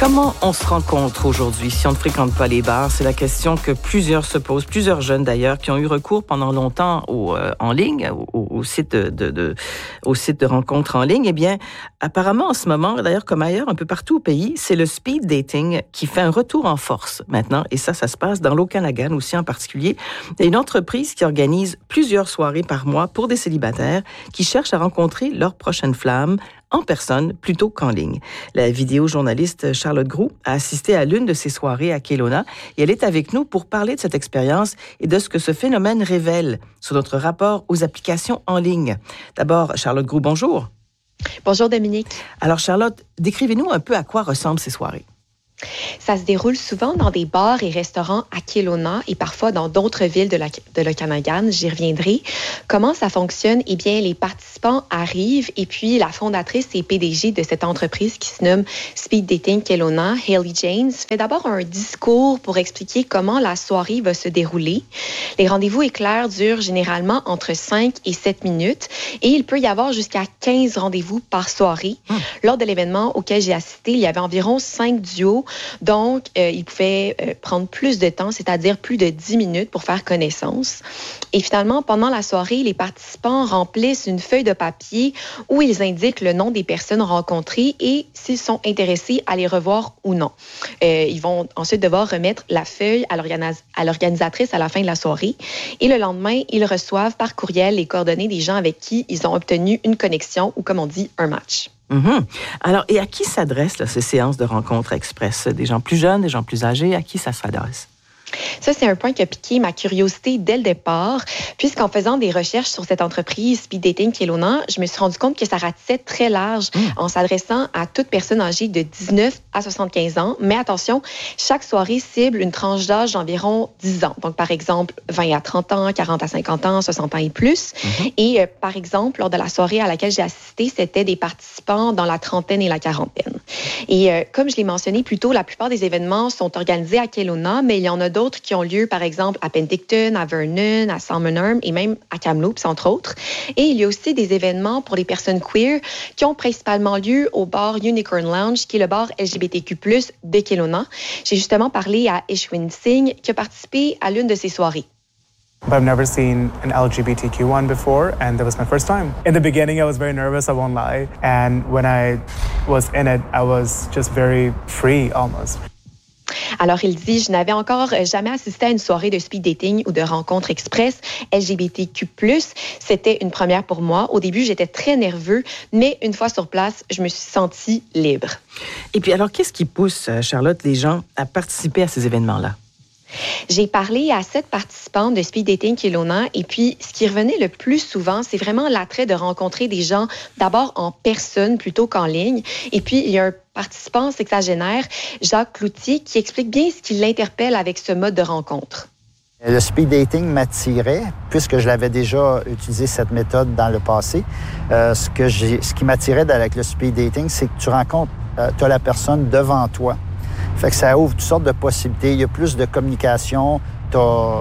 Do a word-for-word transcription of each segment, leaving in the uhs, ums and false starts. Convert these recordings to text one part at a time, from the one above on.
Comment on se rencontre aujourd'hui si on ne fréquente pas les bars? C'est la question que plusieurs se posent, plusieurs jeunes d'ailleurs, qui ont eu recours pendant longtemps au, euh, en ligne, au, au, site de, de, de, au site de rencontres en ligne. Eh bien, apparemment en ce moment, d'ailleurs comme ailleurs, un peu partout au pays, c'est le speed dating qui fait un retour en force maintenant. Et ça, ça se passe dans l'Okanagan aussi en particulier. Il y a une entreprise qui organise plusieurs soirées par mois pour des célibataires qui cherchent à rencontrer leur prochaine flamme en personne plutôt qu'en ligne. La vidéojournaliste Charlotte Groulx a assisté à l'une de ces soirées à Kelowna et elle est avec nous pour parler de cette expérience et de ce que ce phénomène révèle sur notre rapport aux applications en ligne. D'abord, Charlotte Groulx, bonjour. Bonjour Dominique. Alors Charlotte, décrivez-nous un peu à quoi ressemblent ces soirées. Ça se déroule souvent dans des bars et restaurants à Kelowna et parfois dans d'autres villes de, la, de l'Okanagan. J'y reviendrai. Comment ça fonctionne? Eh bien, les participants arrivent et puis la fondatrice et P D G de cette entreprise qui se nomme Speed Dating Kelowna, Hayley Janes, fait d'abord un discours pour expliquer comment la soirée va se dérouler. Les rendez-vous éclairs durent généralement entre cinq et sept minutes et il peut y avoir jusqu'à quinze rendez-vous par soirée. Hum. Lors de l'événement auquel j'ai assisté, il y avait environ cinq duos. Donc, euh, il pouvait euh, prendre plus de temps, c'est-à-dire plus de dix minutes pour faire connaissance. Et finalement, pendant la soirée, les participants remplissent une feuille de papier où ils indiquent le nom des personnes rencontrées et s'ils sont intéressés à les revoir ou non. Euh, ils vont ensuite devoir remettre la feuille à, l'organis- à l'organisatrice à la fin de la soirée. Et le lendemain, ils reçoivent par courriel les coordonnées des gens avec qui ils ont obtenu une connexion ou, comme on dit, un match. Mm-hmm. Alors, et à qui s'adressent là, ces séances de rencontres express? Des gens plus jeunes, des gens plus âgés? À qui ça s'adresse? Ça, c'est un point qui a piqué ma curiosité dès le départ, puisqu'en faisant des recherches sur cette entreprise Speed Dating Kelowna, je me suis rendu compte que ça ratissait très large mmh. en s'adressant à toute personne âgée de dix-neuf à soixante-quinze ans. Mais attention, chaque soirée cible une tranche d'âge d'environ dix ans. Donc, par exemple, vingt à trente ans, quarante à cinquante ans, soixante ans et plus. Mmh. Et euh, par exemple, lors de la soirée à laquelle j'ai assisté, c'était des participants dans la trentaine et la quarantaine. Et euh, comme je l'ai mentionné plus tôt, la plupart des événements sont organisés à Kelowna, mais il y en a d'autres qui ont lieu, par exemple, à Penticton, à Vernon, à Salmon Arm et même à Kamloops, entre autres. Et il y a aussi des événements pour les personnes queer qui ont principalement lieu au bar Unicorn Lounge, qui est le bar L G B T Q plus, de Kelowna. J'ai justement parlé à Ishwin Singh, qui a participé à l'une de ces soirées. I've never seen an L G B T Q one before, and that was my first time. In the beginning, I was very nervous, I won't lie. And when I was in it, I was just very free, almost. Alors, il dit, je n'avais encore jamais assisté à une soirée de speed dating ou de rencontre express L G B T Q plus. C'était une première pour moi. Au début, j'étais très nerveux, mais une fois sur place, je me suis sentie libre. Et puis, alors, qu'est-ce qui pousse, Charlotte, les gens à participer à ces événements-là? J'ai parlé à sept participants de Speed Dating Kelowna et puis ce qui revenait le plus souvent, c'est vraiment l'attrait de rencontrer des gens d'abord en personne plutôt qu'en ligne. Et puis, il y a un participant sexagénaire, Jacques Cloutier, qui explique bien ce qui l'interpelle avec ce mode de rencontre. Le speed dating m'attirait, puisque je l'avais déjà utilisé cette méthode dans le passé. Euh, ce, que j'ai, ce qui m'attirait avec le speed dating, c'est que tu rencontres, euh, tu as la personne devant toi. Fait que ça ouvre toutes sortes de possibilités. Il y a plus de communication. Tu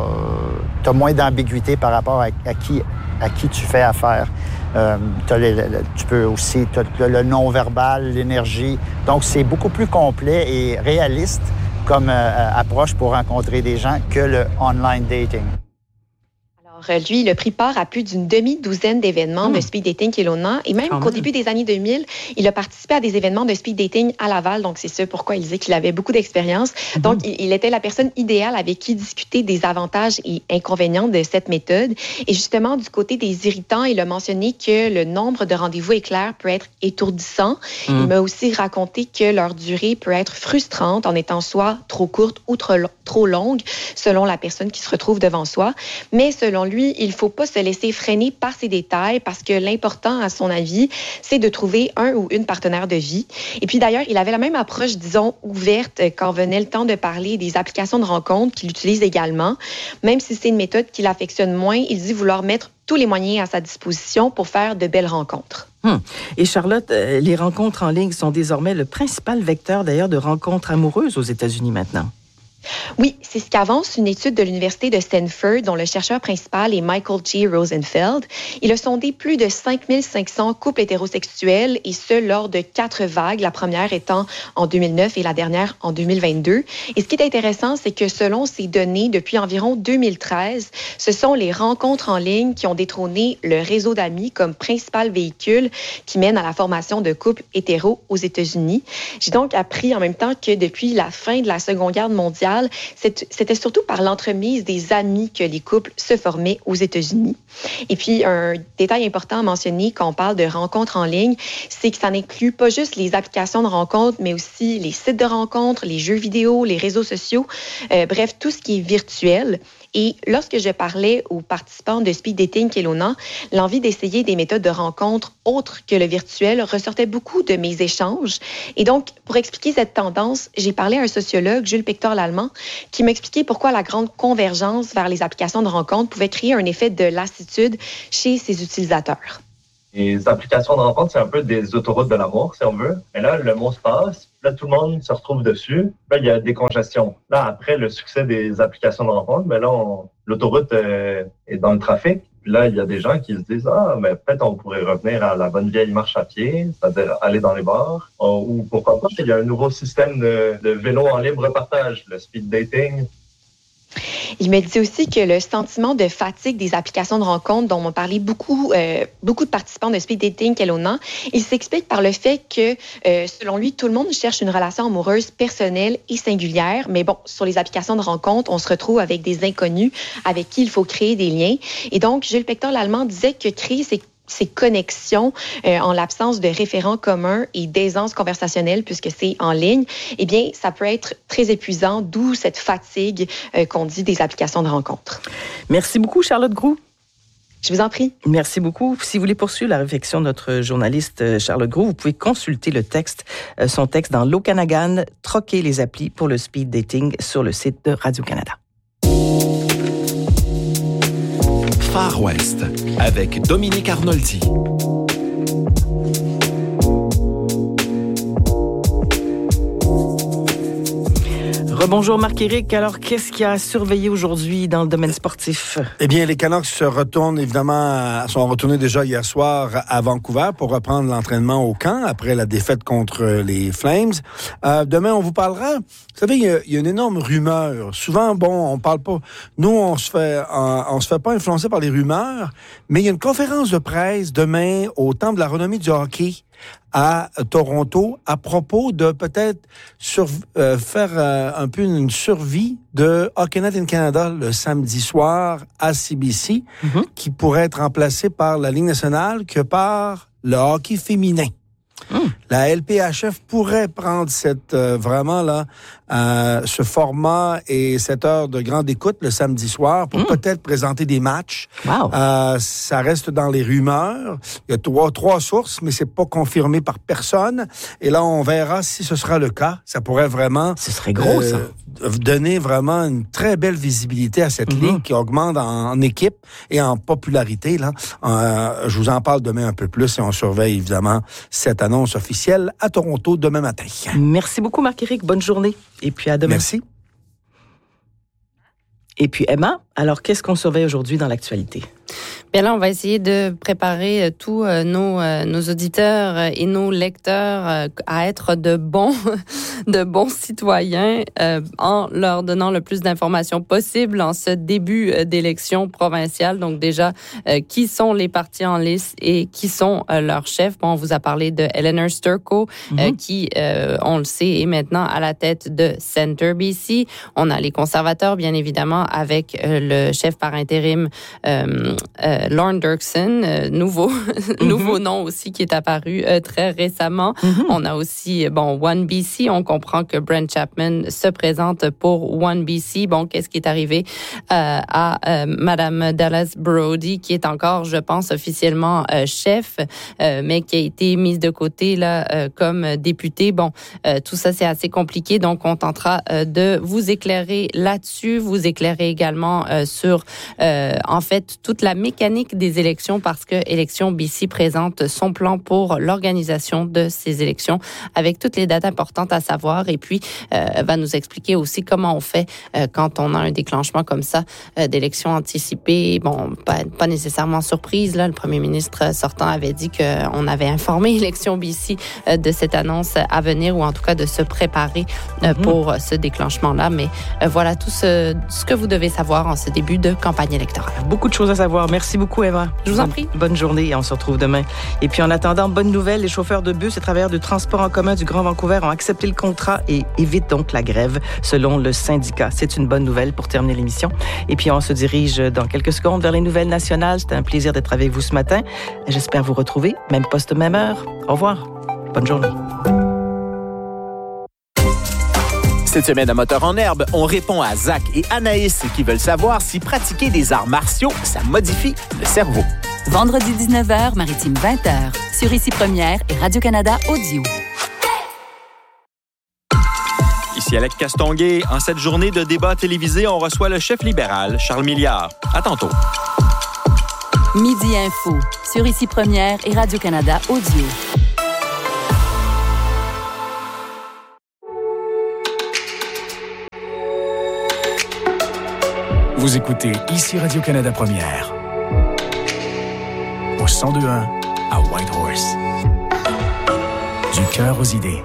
as moins d'ambiguïté par rapport à, à, qui, à qui tu fais affaire. Euh, t'as le, le, tu peux aussi... Tu as le non-verbal, l'énergie. Donc, c'est beaucoup plus complet et réaliste comme euh, approche pour rencontrer des gens que le online dating. Alors, lui, il a pris part à plus d'une demi-douzaine d'événements mmh. de speed dating Kelowna. Et même Quand qu'au même. début des années deux mille, il a participé à des événements de speed dating à Laval. Donc, c'est ça pourquoi il disait qu'il avait beaucoup d'expérience. Mmh. Donc, il, il était la personne idéale avec qui discuter des avantages et inconvénients de cette méthode. Et justement, du côté des irritants, il a mentionné que le nombre de rendez-vous éclairs peut être étourdissant. Mmh. Il m'a aussi raconté que leur durée peut être frustrante en étant soit trop courte ou trop, trop longue, selon la personne qui se retrouve devant soi. Mais selon lui, il ne faut pas se laisser freiner par ces détails parce que l'important, à son avis, c'est de trouver un ou une partenaire de vie. Et puis d'ailleurs, il avait la même approche, disons, ouverte quand venait le temps de parler des applications de rencontres qu'il utilise également. Même si c'est une méthode qu'il affectionne moins, il dit vouloir mettre tous les moyens à sa disposition pour faire de belles rencontres. Hum. Et Charlotte, euh, les rencontres en ligne sont désormais le principal vecteur d'ailleurs de rencontres amoureuses aux États-Unis maintenant. Oui, c'est ce qu'avance une étude de l'Université de Stanford dont le chercheur principal est Michael G. Rosenfeld. Il a sondé plus de cinq mille cinq cents couples hétérosexuels et ce, lors de quatre vagues, la première étant en deux mille neuf et la dernière en deux mille vingt-deux. Et ce qui est intéressant, c'est que selon ces données, depuis environ deux mille treize, ce sont les rencontres en ligne qui ont détrôné le réseau d'amis comme principal véhicule qui mène à la formation de couples hétéros aux États-Unis. J'ai donc appris en même temps que depuis la fin de la Seconde Guerre mondiale, c'était surtout par l'entremise des amis que les couples se formaient aux États-Unis. Et puis, un détail important à mentionner quand on parle de rencontres en ligne, c'est que ça n'inclut pas juste les applications de rencontres, mais aussi les sites de rencontres, les jeux vidéo, les réseaux sociaux, euh, bref, tout ce qui est virtuel. Et lorsque je parlais aux participants de Speed Dating Kelowna, l'envie d'essayer des méthodes de rencontre autres que le virtuel ressortait beaucoup de mes échanges. Et donc, pour expliquer cette tendance, j'ai parlé à un sociologue, Jules Pector-Lallemand, qui m'expliquait pourquoi la grande convergence vers les applications de rencontre pouvait créer un effet de lassitude chez ses utilisateurs. Les applications de rencontre, c'est un peu des autoroutes de l'amour, si on veut. Et là, le mot se passe. Là, tout le monde se retrouve dessus. Là, il y a des congestions. Là, après le succès des applications de rencontre, ben là, on, l'autoroute euh, est dans le trafic. Puis là, il y a des gens qui se disent « Ah, mais peut-être on pourrait revenir à la bonne vieille marche à pied, c'est-à-dire aller dans les bars. » Ou pourquoi pas, il y a un nouveau système de, de vélo en libre partage, le speed dating. Il me dit aussi que le sentiment de fatigue des applications de rencontre dont m'ont parlé beaucoup, euh, beaucoup de participants de Speed Dating Kelowna, il s'explique par le fait que, euh, selon lui, tout le monde cherche une relation amoureuse personnelle et singulière. Mais bon, sur les applications de rencontre, on se retrouve avec des inconnus avec qui il faut créer des liens. Et donc, Jules Pector-Lallemand disait que créer ces ces connexions euh, en l'absence de référents communs et d'aisance conversationnelle, puisque c'est en ligne, eh bien, ça peut être très épuisant, d'où cette fatigue euh, qu'on dit des applications de rencontre. Merci beaucoup, Charlotte Groulx. Je vous en prie. Merci beaucoup. Si vous voulez poursuivre la réflexion de notre journaliste Charlotte Groulx, vous pouvez consulter le texte, euh, son texte dans l'Okanagan, troquer les applis pour le speed dating sur le site de Radio-Canada. Far West avec Dominique Arnoldi. Rebonjour Marc-Éric. Alors, qu'est-ce qu'il y a à surveiller aujourd'hui dans le domaine sportif? Eh bien, les Canucks se retournent évidemment, sont retournés déjà hier soir à Vancouver pour reprendre l'entraînement au camp après la défaite contre les Flames. Euh, demain, on vous parlera. Vous savez, il y, a, il y a une énorme rumeur. Souvent, bon, on parle pas. Nous, on se fait, on, on se fait pas influencer par les rumeurs, mais il y a une conférence de presse demain au Temple de la renommée du hockey à Toronto à propos de peut-être sur, euh, faire euh, un peu une survie de Hockey Night in Canada le samedi soir à C B C, mm-hmm. qui pourrait être remplacé par la Ligue nationale que par le hockey féminin. Mm. La L P H F pourrait prendre cette euh, vraiment là euh, ce format et cette heure de grande écoute le samedi soir pour mm. peut-être présenter des matchs. Wow. Euh, ça reste dans les rumeurs. Il y a trois trois sources, mais c'est pas confirmé par personne. Et là, on verra si ce sera le cas. Ça pourrait vraiment. Ce serait gros euh, ça. Donner vraiment une très belle visibilité à cette mm-hmm. ligue qui augmente en, en équipe et en popularité. Là, euh, je vous en parle demain un peu plus et on surveille évidemment cette annonce officielle à Toronto demain matin. Merci beaucoup Marc-Éric, bonne journée et puis à demain. Merci. Et puis Emma, alors qu'est-ce qu'on surveille aujourd'hui dans l'actualité? Bien là, on va essayer de préparer tous nos, nos auditeurs et nos lecteurs à être de bons, de bons citoyens euh, en leur donnant le plus d'informations possible en ce début d'élection provinciale. Donc déjà, euh, qui sont les partis en liste et qui sont euh, leurs chefs? Bon, on vous a parlé de Eleanor Sturko, mm-hmm. euh, qui, euh, on le sait, est maintenant à la tête de Centre B C. On a les conservateurs, bien évidemment, avec euh, le chef par intérim euh, euh, Lorne Dirksen, euh, nouveau, mm-hmm. nouveau nom aussi qui est apparu euh, très récemment. Mm-hmm. On a aussi, bon, One B C. On comprend que Brent Chapman se présente pour One B C. Bon, qu'est-ce qui est arrivé euh, à euh, Madame Dallas Brody, qui est encore, je pense, officiellement euh, chef, euh, mais qui a été mise de côté là euh, comme députée. Bon, euh, tout ça, c'est assez compliqué, donc on tentera euh, de vous éclairer là-dessus, vous éclairer également euh, sur, euh, en fait, toute la mécanique mécanique des élections parce que Élections B C présente son plan pour l'organisation de ces élections avec toutes les dates importantes à savoir et puis euh, va nous expliquer aussi comment on fait euh, quand on a un déclenchement comme ça euh, d'élections anticipées. Bon, pas, pas nécessairement surprise, là, le premier ministre sortant avait dit qu'on avait informé Élections B C euh, de cette annonce à venir ou en tout cas de se préparer euh, mm-hmm. pour ce déclenchement-là. Mais euh, voilà tout ce, ce que vous devez savoir en ce début de campagne électorale. Beaucoup de choses à savoir. Merci beaucoup, Eva. Je vous en prie. Bonne journée et on se retrouve demain. Et puis en attendant, bonne nouvelle, les chauffeurs de bus et travailleurs de transport en commun du Grand Vancouver ont accepté le contrat et évitent donc la grève selon le syndicat. C'est une bonne nouvelle pour terminer l'émission. Et puis on se dirige dans quelques secondes vers les nouvelles nationales. C'était un plaisir d'être avec vous ce matin. J'espère vous retrouver, même poste, même heure. Au revoir. Bonne journée. Cette semaine à Moteur en herbe, on répond à Zach et Anaïs qui veulent savoir si pratiquer des arts martiaux, ça modifie le cerveau. Vendredi dix-neuf heures, Maritime vingt heures, sur Ici Première et Radio-Canada Audio. Ici Alec Castonguay. En cette journée de débat télévisé, on reçoit le chef libéral, Charles Milliard. À tantôt. Midi Info, sur Ici Première et Radio-Canada Audio. Vous écoutez Ici Radio-Canada Première. Au cent deux point un à Whitehorse. Du cœur aux idées.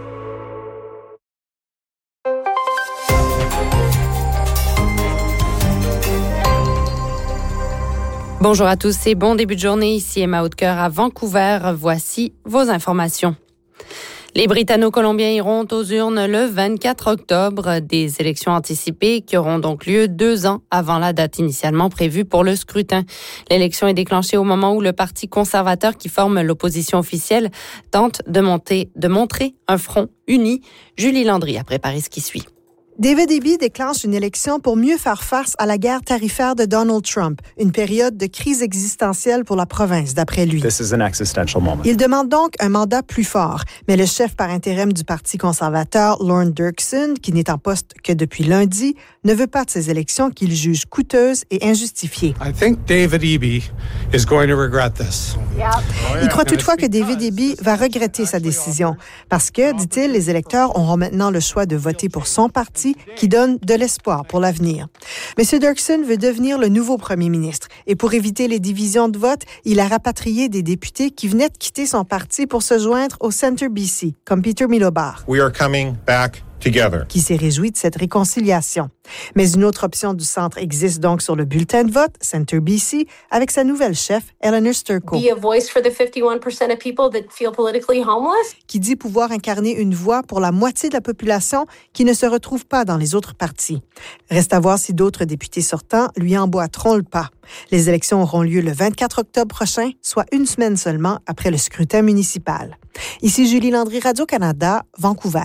Bonjour à tous et bon début de journée. Ici Emma Hautecoeur à Vancouver. Voici vos informations. Les Britanno-Colombiens iront aux urnes le vingt-quatre octobre, des élections anticipées qui auront donc lieu deux ans avant la date initialement prévue pour le scrutin. L'élection est déclenchée au moment où le Parti conservateur qui forme l'opposition officielle tente de, monter, de montrer un front uni. Julie Landry a préparé ce qui suit. David Eby déclenche une élection pour mieux faire face à la guerre tarifaire de Donald Trump, une période de crise existentielle pour la province, d'après lui. This is an existential moment. Il demande donc un mandat plus fort, mais le chef par intérim du Parti conservateur, Lorne Dirksen, qui n'est en poste que depuis lundi, ne veut pas de ces élections qu'il juge coûteuses et injustifiées. I think David Eby is going to regret this. Il croit toutefois que David Eby va regretter sa décision, parce que, dit-il, les électeurs auront maintenant le choix de voter pour son parti qui donne de l'espoir pour l'avenir. M. Dirksen veut devenir le nouveau premier ministre et pour éviter les divisions de vote, il a rapatrié des députés qui venaient de quitter son parti pour se joindre au Centre B C, comme Peter Milobar. We are coming back together. Qui s'est réjoui de cette réconciliation. Mais une autre option du centre existe donc sur le bulletin de vote, Centre B C, avec sa nouvelle chef, Eleanor Sturko. Be a voice for the fifty-one percent of people that feel politically homeless. Qui dit pouvoir incarner une voix pour la moitié de la population qui ne se retrouve pas dans les autres partis. Reste à voir si d'autres députés sortants lui emboîteront le pas. Les élections auront lieu le vingt-quatre octobre prochain, soit une semaine seulement après le scrutin municipal. Ici Julie Landry, Radio-Canada, Vancouver.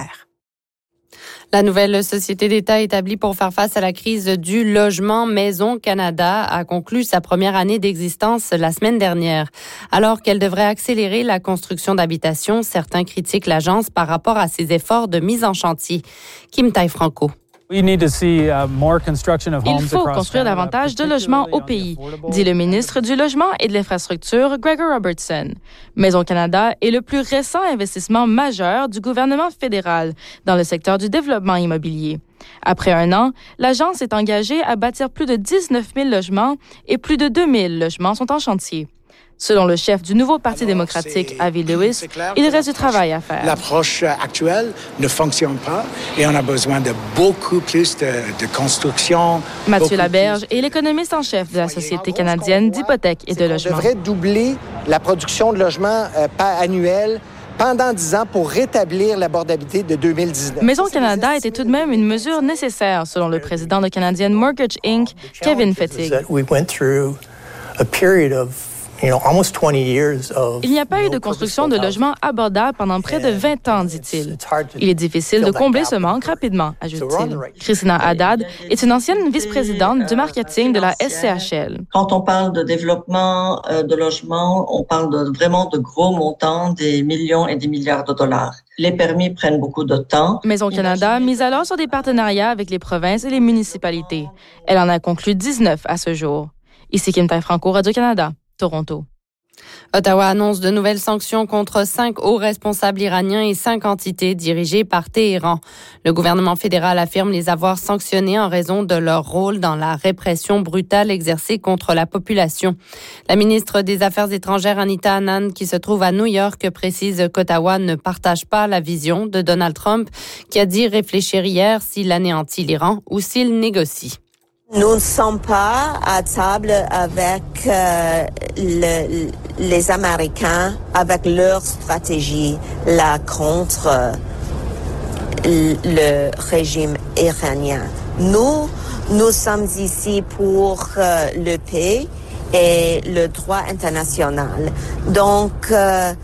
La nouvelle société d'État établie pour faire face à la crise du logement Maison Canada a conclu sa première année d'existence la semaine dernière. Alors qu'elle devrait accélérer la construction d'habitations, certains critiquent l'agence par rapport à ses efforts de mise en chantier. Kim Tai-Franco. Il faut construire davantage de logements au pays, dit le ministre du Logement et de l'Infrastructure, Gregor Robertson. Maison Canada est le plus récent investissement majeur du gouvernement fédéral dans le secteur du développement immobilier. Après un an, l'agence est engagée à bâtir plus de dix-neuf mille logements et plus de deux mille logements sont en chantier. Selon le chef du nouveau Parti Alors, démocratique, Avi Lewis, il reste du travail à faire. L'approche actuelle ne fonctionne pas et on a besoin de beaucoup plus de, de construction. Mathieu Laberge est l'économiste en chef de la Société canadienne d'hypothèques et de logements. On devrait doubler la production de logements euh, annuelle pendant dix ans pour rétablir l'abordabilité de deux mille dix-neuf. Maison Canada était tout de même une mesure nécessaire, selon le président de Canadian Mortgage Incorporated, Kevin Fettig. Il n'y a pas eu de construction de logements abordables pendant près de vingt ans, dit-il. Il est difficile de combler ce manque rapidement, ajoute-t-il. Christina Haddad est une ancienne vice-présidente du marketing de la S C H L. Quand on parle de développement de logements, on parle de, vraiment de gros montants, des millions et des milliards de dollars. Les permis prennent beaucoup de temps. Maison Canada mise alors sur des partenariats avec les provinces et les municipalités. Elle en a conclu dix-neuf à ce jour. Ici Kim Tai-Franco, Radio-Canada. Toronto. Ottawa annonce de nouvelles sanctions contre cinq hauts responsables iraniens et cinq entités dirigées par Téhéran. Le gouvernement fédéral affirme les avoir sanctionnés en raison de leur rôle dans la répression brutale exercée contre la population. La ministre des Affaires étrangères, Anita Anand, qui se trouve à New York, précise qu'Ottawa ne partage pas la vision de Donald Trump, qui a dit réfléchir hier s'il anéantit l'Iran ou s'il négocie. Nous ne sommes pas à table avec euh, le, les Américains, avec leur stratégie là contre euh, le régime iranien. Nous, nous sommes ici pour euh, le paix et le droit international. Donc, euh,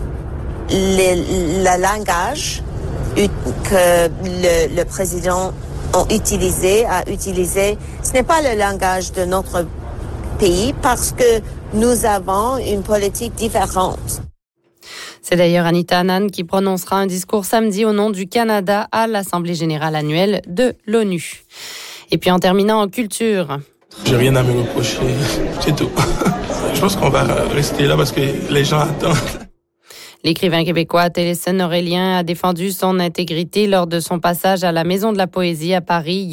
le, le langage que le, le président ont utilisé, a utilisé, ce n'est pas le langage de notre pays parce que nous avons une politique différente. C'est d'ailleurs Anita Anand qui prononcera un discours samedi au nom du Canada à l'Assemblée générale annuelle de l'ONU. Et puis en terminant en culture. J'ai rien à me reprocher, c'est tout. Je pense qu'on va rester là parce que les gens attendent. L'écrivain québécois Téléson Aurélien a défendu son intégrité lors de son passage à la Maison de la Poésie à Paris.